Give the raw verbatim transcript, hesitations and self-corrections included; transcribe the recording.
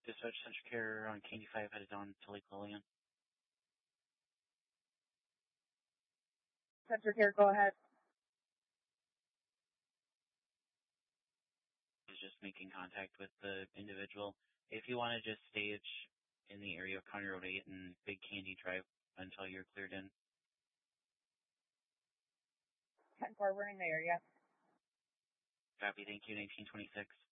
Dispatch Central Care on Candy five headed on to Lake Lillian. Central Care, go ahead. I was just making contact with the individual. If you want to just stage in the area of County Road eight and Big Candy Drive until you're cleared in. ten four, we're in the area. Copy, thank you, nineteen twenty-six.